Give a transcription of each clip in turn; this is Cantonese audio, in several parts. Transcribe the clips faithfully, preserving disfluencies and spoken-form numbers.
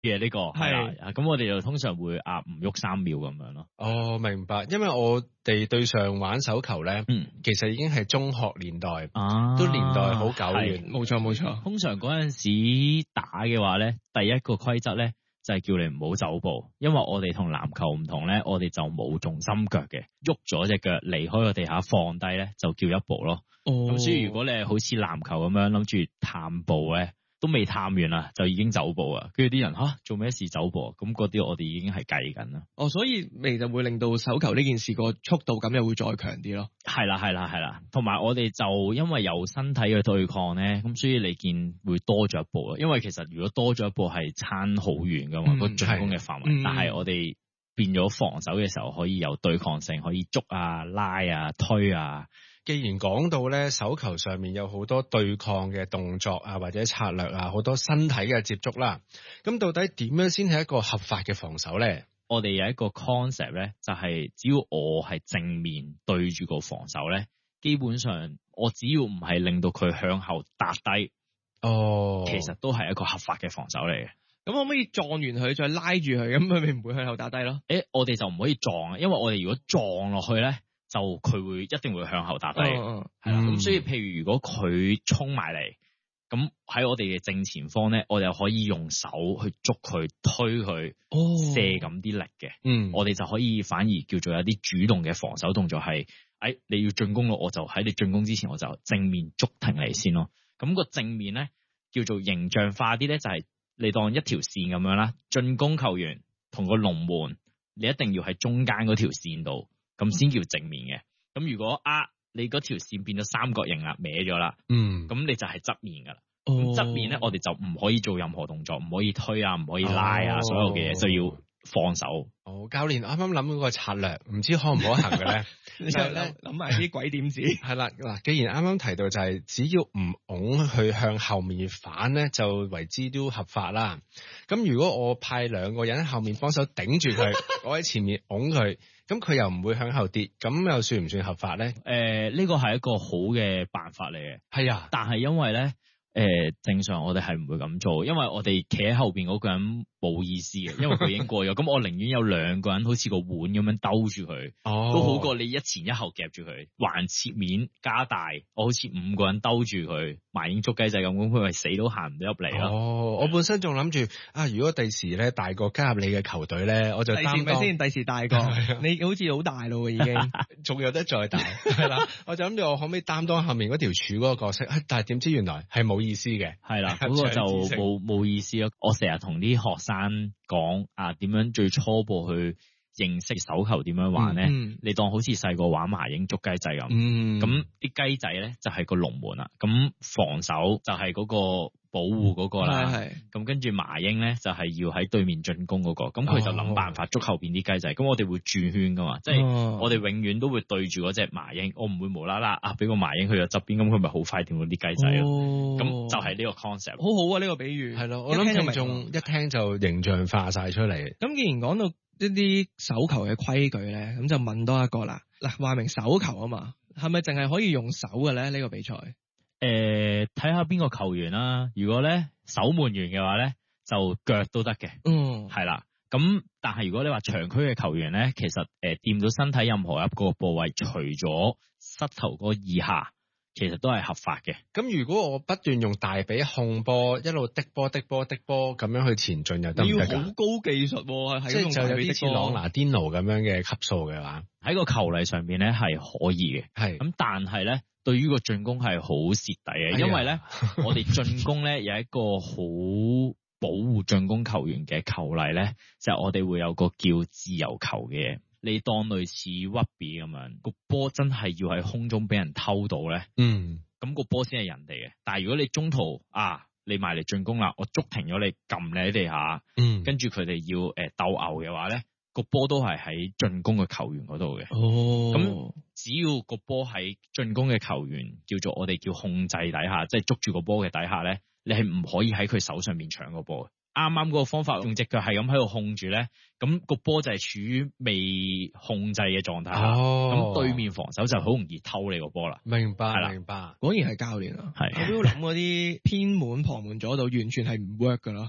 嘅呢個係啦，咁我哋就通常會壓唔喐三秒咁樣咯。 哦，明白。因為我哋對上玩手球咧，嗯，其實已經係中學年代，啊，都年代好久遠。 冇錯冇錯。 通常嗰陣時打嘅話咧，第一個規則咧就係叫你唔好走步，因為我哋同籃球唔同咧，我哋就冇重心腳嘅，喐咗隻腳離開個地下放低咧就叫一步咯。咁、哦、所以如果你係好似籃球咁樣諗住探步咧，都未探完啦，就已經走步啊！跟住啲人吓做咩事走步？咁嗰啲我哋已經係計緊啦。 哦，所以咪就會令到手球呢件事個速度感又會再強啲咯。 係啦，係啦，係啦。同埋我哋就因為有身體嘅對抗咧，咁所以你見會多咗一步啊。因為其實如果多咗一步係差好遠噶嘛，個、嗯、進攻嘅範圍。嗯、但係我哋變咗防守嘅時候，可以有對抗性，可以捉啊、拉啊、推啊。 既然講到咧，手球上面有好多對抗嘅動作啊，或者策略啊，好多身體嘅接觸啦，咁到底點樣先係一個合法嘅防守咧？ 我哋有一個 concept 咧，就係、是、只要我係正面對住個防守咧，基本上我只要唔係令到佢向後踏低，哦，其實都係一個合法嘅防守嚟嘅。 咁可唔可以撞完佢再拉住佢，咁佢咪唔會向後踏低咯？ 誒，我哋就唔可以撞啊，因為我哋如果撞落去咧，就佢會一定會向後踏低，係啦、嗯。咁、嗯、所以譬如如果佢衝埋嚟，咁喺我哋嘅正前方咧，我哋可以用手去捉佢、推佢、哦、射咁啲力嘅。嗯，我哋就可以反而叫做有啲主動嘅防守動作，係誒、哎、你要進攻咯，我就喺你進攻之前，我就正面捉停你先咯。咁、那個正面咧叫做形象化啲咧，就係、是、你當一條線咁樣啦，進攻球員同個龍門，你一定要喺中間嗰條線度。咁先叫正面嘅，咁如果啊你嗰條線變咗三角形啦，歪咗啦，嗯，咁你就係側面噶啦。咁側、哦、面咧，我哋就唔可以做任何動作，唔可以推啊，唔可以拉啊，哦、所有嘅嘢就要放手。 哦，教練啱啱諗嗰個策略，唔知可唔可行嘅咧？ 就咧諗埋啲鬼點子。 係啦，嗱，既然啱啱提到就係、是、只要唔拱去向後面反咧，就為之都合法啦。咁如果我派兩個人喺後面幫手頂住佢，我喺前面拱佢。咁佢又唔會向後跌，咁又算唔算合法咧？ 誒、呃，呢個係一個好嘅辦法嚟嘅。 係啊， 但係因為咧，誒、呃，正常我哋係唔會咁做，因為我哋企喺後邊嗰個人冇意思嘅，因為佢已經過咗。咁我寧願有兩個人好似個碗咁樣兜住佢，哦、都好過你一前一後夾住佢，橫切面加大，我好似五個人兜住佢，麻鷹捉雞仔咁，咁佢咪死都行唔到入嚟咯。 哦，我本身仲諗住啊，如果第時咧大個加入你嘅球隊咧，我就擔當。第時咪先， 第時大個，你好似好大咯，已經仲有得再大，係啦。我就諗住我可唔可以擔當後面嗰條柱嗰個角色？但係點知原來係冇意思嘅， 係啦，嗰、嗰個就冇冇意思咯。我成日同啲學生講啊，點樣最初步去認識手球點樣玩咧？嗯、你當好似細個玩麻鷹捉雞仔咁，咁啲雞仔咧就係、是、個龍門啦，咁防守就係嗰個保護嗰個啦，咁跟住麻鷹咧就係、是、要喺對面進攻嗰、那個，咁佢就諗辦法捉後邊啲雞仔，咁、哦、我哋會轉圈噶嘛，即係、哦、我哋永遠都會對住嗰隻麻鷹，我唔會無啦啦啊俾個麻鷹去咗側邊，咁佢咪好快掂到啲雞仔咯，咁、哦、就係呢個 concept， 好好啊呢、這個比喻， 係咯，我諗聽眾一聽就形象化晒出嚟。 咁既然講到一啲手球嘅規矩咧，咁就問多一個啦。嗱，話明手球啊嘛，係咪淨係可以用手嘅咧？呢、這個比賽，誒、 呃，睇下邊個球員啦。如果咧守門員嘅話咧，就腳都得嘅。嗯，係啦。咁但係如果你話長區嘅球員咧，其實誒掂、呃、到身體任何一個部位，除咗膝頭哥以下，其實都係合法嘅。 咁如果我不斷用大髀控波，一路滴波滴波滴波咁樣去前進又得唔得㗎？ 要好高技術喎、啊， 即係就有啲似朗拿甸奴咁樣嘅級數嘅話， 喺個球例上邊咧係可以嘅。係咁，但係咧對於個進攻係好蝕底嘅，因為咧我哋進攻咧有一個好保護進攻球員嘅球例咧，就係、我哋會有個叫自由球嘅。你當類似屈比咁樣，個波真係要喺空中俾人偷到咧，嗯，咁個波先係人哋嘅。但係如果你中途啊，你埋嚟進攻啦，我捉停咗你，撳你喺地下，嗯，跟住佢哋要誒鬥牛嘅話咧，個波都係喺進攻嘅球員嗰度嘅。哦，咁只要個波喺進攻嘅球員叫做我哋叫控制底下，即係捉住個波嘅底下咧，你係唔可以喺佢手上面搶個波嘅。啱啱嗰個方法用隻腳係咁喺度控住咧，咁個波就係處於未控制嘅狀態下，咁、哦、對面防守就好容易偷你個波啦。 明白， 係啦， 明白。 果然係教練啊，係我都諗嗰啲偏門旁門左度完全係唔 work 噶咯。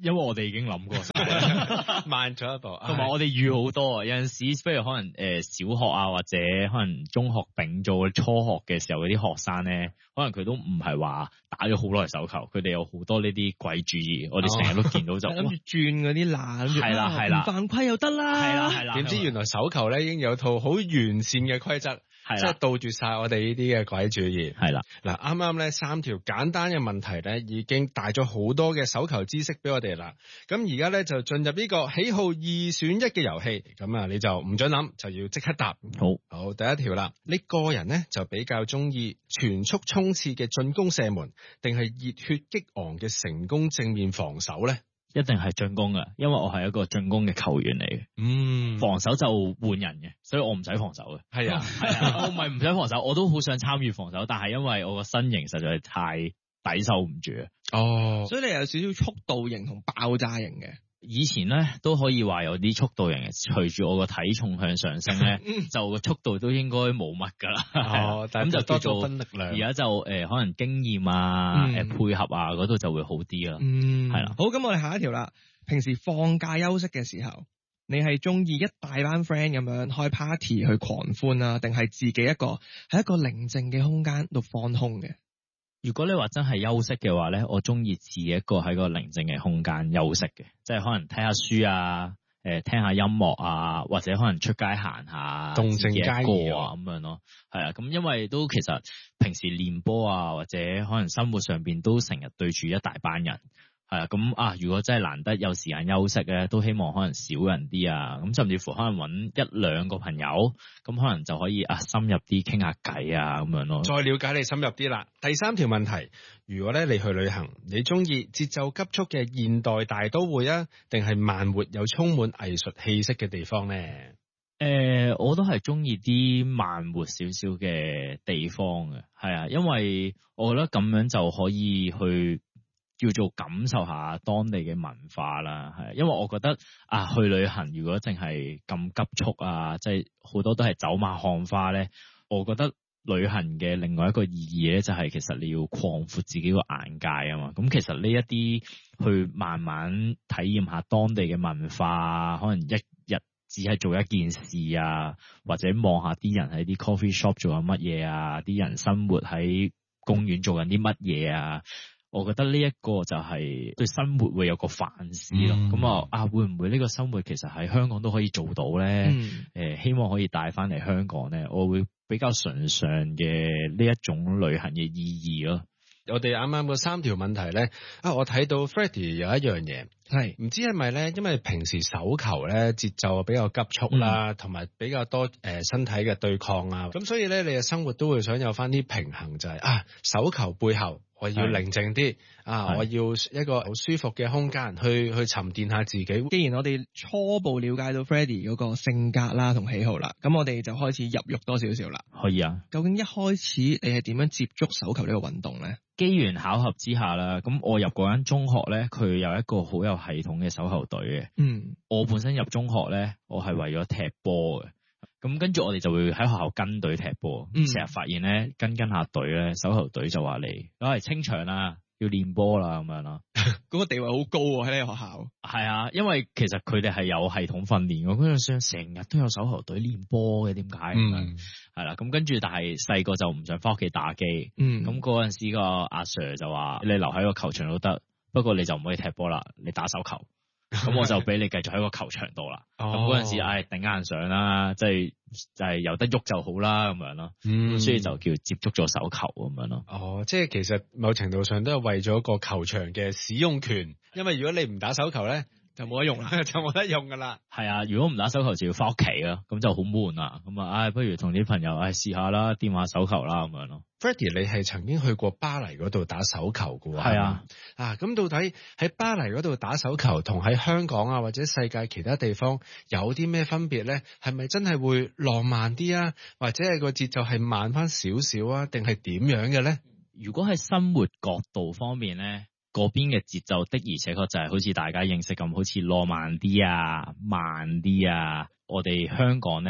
因為我哋已經諗過慢咗一步， 同埋我哋遇好多啊。有陣時，譬如可能誒、呃、小學啊，或者可能中學丙做初學嘅時候嗰啲學生咧，可能佢都唔係話打咗好耐手球，佢哋有好多呢啲鬼主意，我哋成日都見到就諗住、 哦、轉嗰啲欄， 係啦係啦， 唔犯規又得啦， 係啦係啦， 點知原來手球咧已經有套好完善嘅規則。係即係杜絕晒我哋呢啲嘅鬼主意。 係啦， 嗱啱啱咧三條簡單嘅問題咧，已經帶咗好多嘅手球知識俾我哋啦。咁而家咧就進入呢個喜好二選一嘅遊戲。咁啊，你就唔准諗，就要即刻答。 好， 好，第一條啦。你個人咧就比較中意全速衝刺嘅進攻射門，定係熱血激昂嘅成功正面防守咧？ 一定係進攻噶，因為我係一個進攻嘅球員嚟嘅。 嗯， 防守就換人嘅，所以我唔使防守嘅。 係啊， 係啊，我唔係唔使防守，我都好想參與防守，但係因為我個身形實在係太抵受唔住啊。 哦， 所以你有少少速度型同爆炸型嘅。 以前咧都可以話有啲速度型嘅，隨住我個體重向上升咧，就個速度都應該冇乜噶啦。 哦，咁就多咗分力量。 而家就誒、呃、可能經驗啊，誒、 嗯、 配合啊嗰度就會好啲啦。 嗯， 係啦。 好，咁我哋下一條啦。平時放假休息嘅時候，你係中意一大班 friend 咁樣開 party 去狂歡啊，定係自己一個喺一個寧靜嘅空間度放空嘅？ 如果你話真係休息嘅話咧，我中意自己一個喺個寧靜嘅空間休息嘅，即係可能睇下書啊，誒、呃、聽下音樂啊，或者可能出街行下， 動靜皆宜啊咁樣咯。係啊，咁因為都其實平時練波啊，或者可能生活上邊都成日對住一大班人。係啊，咁啊，如果真係難得有時間休息咧，都希望可能少人啲啊，咁甚至乎可能揾一兩個朋友，咁可能就可以啊深入啲傾下偈啊咁樣咯。 再了解你深入啲啦。第三條問題，如果咧你去旅行，你中意節奏急速嘅現代大都會啊，定係慢活又充滿藝術氣息嘅地方咧？ 誒、呃，我都係中意啲慢活少少嘅地方嘅，係啊，因為我覺得咁樣就可以去。叫做感受下當地嘅文化啦，係，因為我覺得啊，去旅行如果淨係咁急速啊，即係好多都係走馬看花咧，我覺得旅行嘅另外一個意義咧，就係其實你要擴闊自己個眼界啊嘛。咁其實呢一啲去慢慢體驗下當地嘅文化，可能一日只係做一件事啊，或者望下啲人喺啲 coffee shop 做緊乜嘢啊，啲人生活喺公園做緊啲乜嘢啊。我覺得呢一個就係對生活會有個反思咯。咁、嗯、啊啊，會唔會呢個生活其實喺香港都可以做到咧？誒、嗯呃，希望可以帶翻嚟香港咧，我會比較崇尚嘅呢一種旅行嘅意義咯。 我哋啱啱嗰三條問題咧，啊，我睇到 Freddy 有一樣嘢係唔知係咪咧，因為平時手球咧節奏比較急促啦，同、嗯、埋比較多誒、呃、身體嘅對抗啊，咁所以咧你嘅生活都會想有翻啲平衡，就係、是、啊手球背後。我要寧靜啲啊！我要一個好舒服嘅空間去去沉澱下自己。 既然我哋初步了解到 Freddy 嗰個性格啦同喜好啦，咁我哋就開始入肉多少少啦。 可以啊。究竟一開始你係點樣接觸手球呢個運動咧？ 機緣巧合之下啦，咁我入嗰間中學咧，佢有一個好有系統嘅手球隊嘅。 嗯， 我本身入中學咧，我係為咗踢波嘅。咁跟住我哋就會喺學校跟隊踢波，成日、嗯、發現咧跟跟下隊咧，手球隊就話嚟攞嚟清場啦，要練波啦咁樣咯。 嗰個地位好高喎，喺呢個學校。 係啊，因為其實佢哋係有系統訓練嘅，嗰陣時成日都有手球隊練波嘅，點解？嗯，係啦，咁跟住但係細個就唔想翻屋企打機，嗯，咁嗰陣時個阿 Sir 就話你留喺個球場都得，不過你就唔可以踢波啦，你打手球。咁我就俾你繼續喺個球場度啦。咁嗰陣時，唉、哎，頂硬上啦，即係就係有得喐就好啦，咁樣咯。嗯，所以就叫接觸咗手球咁樣咯。 哦，即係其實某程度上都係為咗個球場嘅使用權，因為如果你唔打手球咧，就冇得用啦，就冇得用噶啦。 係啊，如果唔打手球就要翻屋企啦，咁就好悶啊。咁啊，唉，不如同啲朋友唉試下啦，掂下手球啦，咁樣咯。 Freddy，你係曾經去過巴黎嗰度打手球噶喎？ 係啊。 啊，咁到底喺巴黎嗰度打手球同喺香港啊或者世界其他地方有啲咩分別咧？係咪真係會浪漫啲啊？或者係個節奏係慢翻少少啊？定係點樣嘅咧？ 如果喺生活角度方面咧，嗰邊嘅節奏的而且確就係好似大家認識咁，好似浪漫啲啊、慢啲啊。我哋香港咧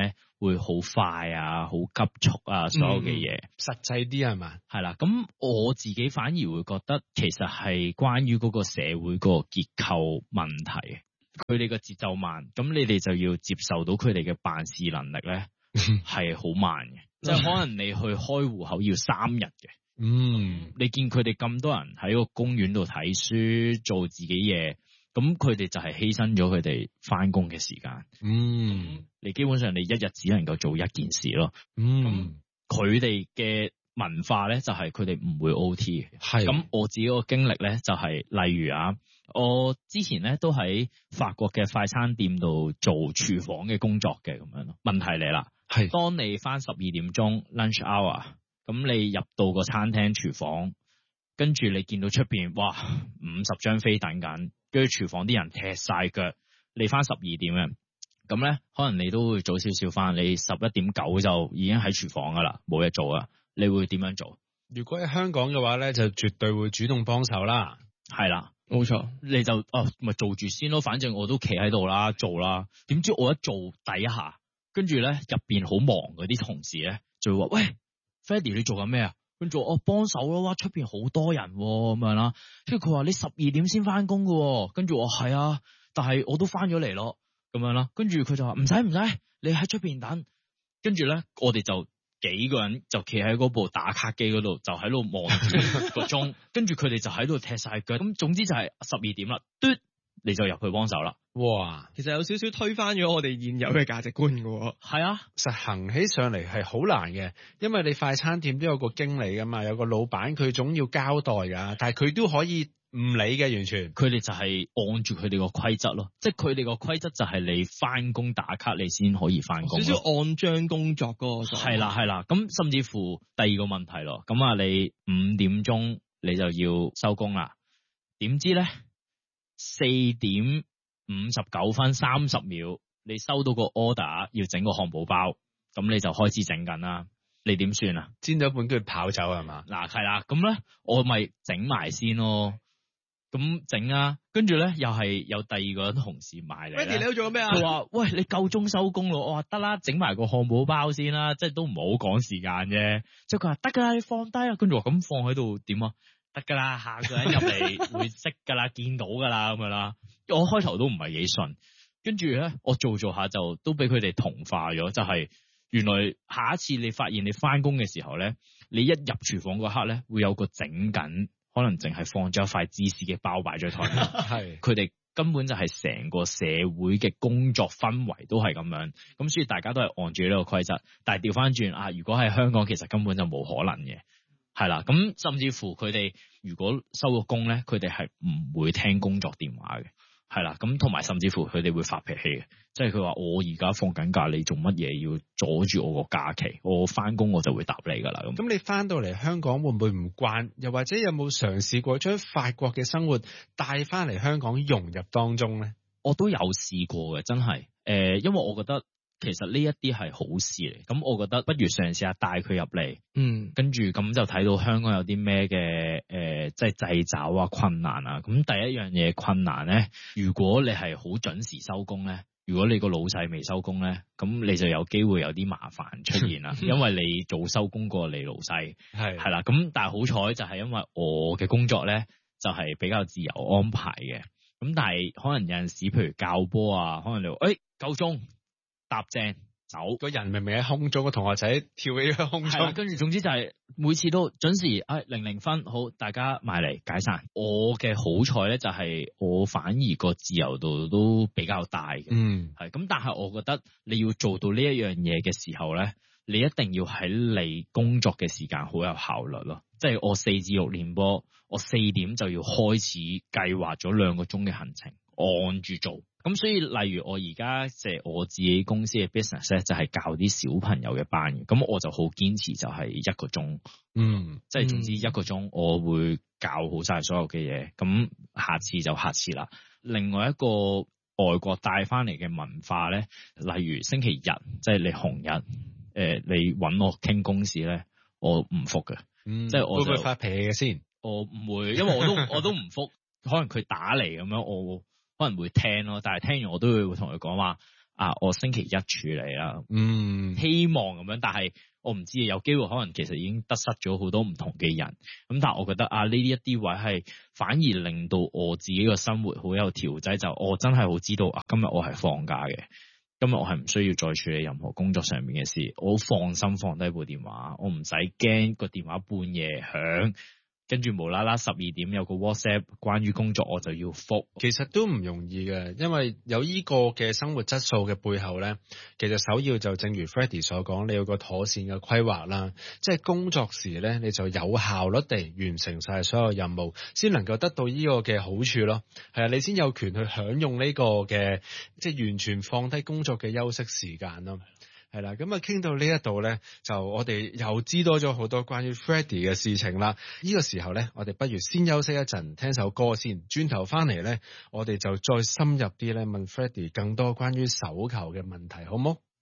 會好快啊，好急促啊，所有嘅嘢、嗯、 實際啲係嘛？ 係啦，咁我自己反而會覺得其實係關於嗰個社會嗰個結構問題，佢哋個節奏慢，咁你哋就要接受到佢哋嘅辦事能力咧係好慢嘅，即係可能你去開戶口要三日嘅。嗯，你見佢哋咁多人喺個公園度睇書做自己嘢，咁佢哋就係犧牲咗佢哋翻工嘅時間。嗯，你基本上你一日只能夠做一件事咯。嗯，佢哋嘅文化咧就係佢哋唔會 O T 嘅。係，咁我自己個經歷咧就係、是，例如啊，我之前咧都喺法國嘅快餐店度做廚房嘅工作嘅咁樣咯。問題嚟啦，係當你翻十二點鐘 lunch hour。咁你入到個餐廳廚房，跟住你見到出邊，哇，五十張飛等緊，跟住廚房啲人踢晒腳，你翻十二點嘅，咁咧可能你都會早少少翻，你十一點九就已經喺廚房噶啦，冇嘢做啊，你會點樣做？ 如果喺香港嘅話咧，就絕對會主動幫手啦。 係啦，冇錯，你就哦咪做住先咯，反正我都企喺度啦，做啦。點知我一做底下，跟住咧入邊好忙嗰啲同事咧，就會話喂。Freddy 你做緊咩啊？跟住我幫手咯，哇出邊好多人咁樣啦。跟住佢話你十二點先翻工噶，跟住我係啊，但係我都翻咗嚟咯，咁樣啦。跟住佢就話唔使唔使，你喺出邊等。跟住咧，我哋就幾個人就企喺嗰部打卡機嗰度，就喺度望住個鐘。跟住佢哋就喺度踢晒腳。咁總之就係十二點啦，嘟你就入去幫手啦。哇， 其實有少少推翻咗我哋現有嘅價值觀嘅。 係啊， 實行起上嚟係好難嘅，因為你快餐店都有個經理噶嘛，有個老闆佢總要交代噶，但係佢都可以唔理嘅，完全。 佢哋就係按住佢哋個規則咯，即係佢哋個規則就係你翻工打卡你先可以翻工。 少少按章工作嗰個。 係啦係啦，咁甚至乎第二個問題咯，咁啊你五點鐘你就要收工啦，點知咧四點五十九分三十秒，你收到個 order 要整個漢堡包，咁你就開始整緊啦。你點算啊？ 煎咗半佢跑走係嘛？ 嗱係啦，咁咧我咪整埋先咯。咁整啊，跟住咧又係有第二個人同事埋嚟。 Wendy 你都做緊咩啊？ 佢話：喂，你夠鐘收工咯。我話得啦，整埋個漢堡包先啦，即係都唔好趕時間啫。即係佢話得噶啦，你放低啊。跟住話咁放喺度點啊？得噶啦，下個人入嚟會識噶啦，見到噶啦咁樣啦。我開頭都唔係幾順，跟住咧我做做下就都俾佢哋同化咗，就係、是、原來下一次你發現你翻工嘅時候咧，你一入廚房嗰刻咧會有個整緊，可能淨係放咗一塊芝士嘅包擺咗台面，係佢哋根本就係成個社會嘅工作氛圍都係咁樣，咁所以大家都係按住呢個規則。但係調翻轉啊，如果喺香港其實根本就冇可能嘅。係啦，咁甚至乎佢哋如果收咗工咧，佢哋係唔會聽工作電話嘅，係啦，咁同埋甚至乎佢哋會發脾氣嘅，即係佢話我而家放緊假，你做乜嘢要阻住我個假期？我翻工我就會答你噶啦。咁咁你翻到嚟香港會唔會唔慣？又或者有冇嘗試過將法國嘅生活帶翻嚟香港融入當中咧？ 我都有試過嘅，真係，誒、呃，因為我覺得。其實呢一啲係好事嚟，咁我覺得不如嘗試下帶佢入嚟，嗯，跟住咁就睇到香港有啲咩嘅誒，即係掣肘啊、困難啊。咁第一樣嘢困難咧，如果你係好準時收工咧，如果你個老細未收工咧，咁你就有機會有啲麻煩出現啦，因為你早收工過你老細，係係啦。咁但係好彩就係因為我嘅工作咧就係、是、比較自由安排嘅，咁但係可能有陣時譬如教波啊，可能你話誒夠鐘。搭正走，個人明明喺空中，個同學仔跳起喺空中， 跟住總之就係每次都準時，誒零零分，好，大家埋嚟解散。我嘅好彩咧就係我反而個自由度都比較大嘅，嗯，係咁，但係我覺得你要做到呢一樣嘢嘅時候咧，你一定要喺你工作嘅時間好有效率咯，即係我四至六練波，我四點就要開始計劃咗兩個鐘嘅行程，按住做。咁所以，例如我而家即係我自己公司嘅 business 咧，就係教啲小朋友嘅班嘅。咁我就好堅持，就係一個鐘，嗯，即係總之一個鐘，我會教好晒所有嘅嘢。咁下次就下次啦。另外一個外國帶翻嚟嘅文化咧，例如星期日，即係你紅日，誒、呃，你揾我傾公事咧，我唔復嘅，嗯、即係我就會唔會發脾氣嘅先？ 我唔會，因為我都我都唔復，可能佢打嚟咁樣我。可能會聽咯，但係聽完我都會同佢講話， 啊，我星期一處理啦， 嗯， 希望咁樣，但係我唔知有機會可能其實已經得失咗好多唔同嘅人，咁但係我覺得啊呢啲一啲位係反而令到我自己個生活好有調劑，就我真係好知道啊今日我係放假嘅，今日我係唔需要再處理任何工作上面嘅事，我好放心放低部電話，我唔使驚個電話半夜響。跟住無啦啦十二點有個 WhatsApp 關於工作我就要覆， 其實都唔容易嘅，因為有依個嘅生活質素嘅背後咧，其實首要就正如 Freddy 所講，你有個妥善嘅規劃啦，即係工作時咧你就有效率地完成晒所有任務，先能夠得到呢個嘅好處咯。係啊，你先有權去享用呢個嘅即係完全放低工作嘅休息時間咯。係啦，咁啊傾到呢一度咧，就我哋又知多咗好多關於 Freddy 嘅事情啦。呢個時候咧，我哋不如先休息一陣，聽首歌先。轉頭翻嚟咧，我哋就再深入啲咧問 Freddy 更多關於手球嘅問題，好冇？